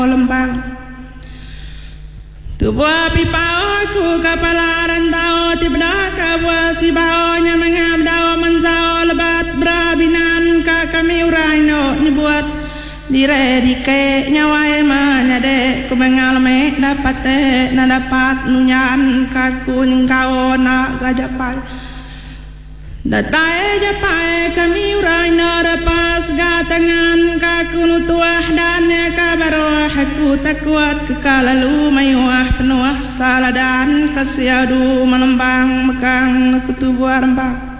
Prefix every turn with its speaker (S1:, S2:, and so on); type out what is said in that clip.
S1: lembang tubuh pipau ku kapalaran tau tibda kawa si baonya mengab dawa mensao lebat brabinan ka kami uraino nyebut dire dike nyawai manyade ku mengalame dapat na dapat nunyan kaku nyingkao na gajapai datai japai kami uraino dapas gatangan kaku nutuah dan kabaroh aku tak kuat kekalalu mayuah penuh salah dan kasiadu melembang mekang ketubuh rembang